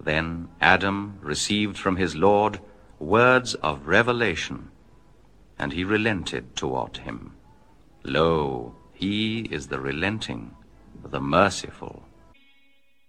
Then Adam received from his Lord words of revelation, and he relented toward him. Lo, he is the relenting, the merciful.